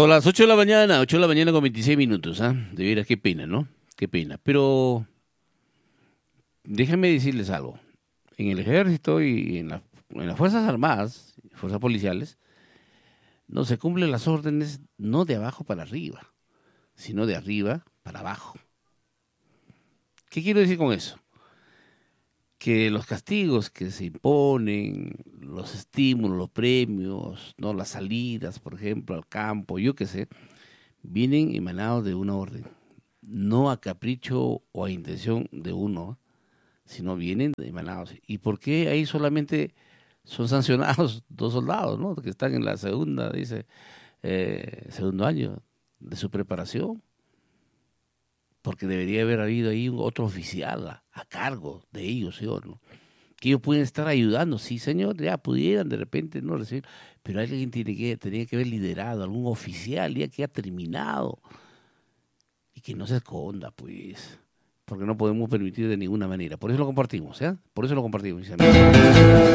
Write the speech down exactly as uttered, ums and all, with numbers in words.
Son las ocho de la mañana, ocho de la mañana con veintiséis minutos, ¿ah? De veras, qué pena, ¿no? Qué pena. Pero déjenme decirles algo. En el ejército y en, la- en las Fuerzas Armadas, fuerzas policiales, no se cumplen las órdenes no de abajo para arriba, sino de arriba para abajo. ¿Qué quiero decir con eso? Que los castigos que se imponen, los estímulos, los premios, no las salidas, por ejemplo, al campo, yo qué sé, vienen emanados de una orden, no a capricho o a intención de uno, sino vienen emanados. ¿Y por qué ahí solamente son sancionados dos soldados, ¿no? Que están en la segunda, dice, eh, segundo año de su preparación? Porque debería haber habido ahí un otro oficial a, a cargo de ellos, ¿sí o no? Que ellos pueden estar ayudando, sí, señor, ya pudieran de repente no recibir, pero alguien tiene que, tenía que haber liderado, algún oficial ya que ha terminado, y que no se esconda, pues, porque no podemos permitir de ninguna manera. Por eso lo compartimos, ¿eh? Por eso lo compartimos, mis amigos.